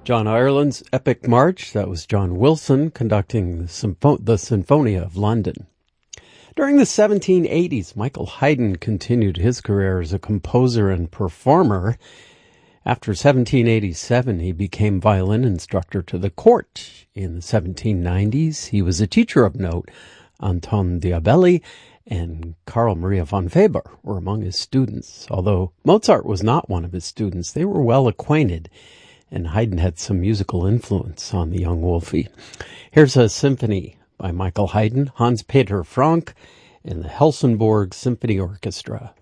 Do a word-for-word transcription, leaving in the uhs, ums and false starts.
John Ireland's Epic March, that was John Wilson conducting the, Sympho- the Sinfonia of London. During the seventeen eighties, Michael Haydn continued his career as a composer and performer. After seventeen eighty-seven, he became violin instructor to the court. In the seventeen nineties, he was a teacher of note. Anton Diabelli and Carl Maria von Weber were among his students. Although Mozart was not one of his students, they were well acquainted, and Haydn had some musical influence on the young Wolfie. Here's a symphony by Michael Haydn, Hans Peter Frank, and the Helsingborg Symphony Orchestra.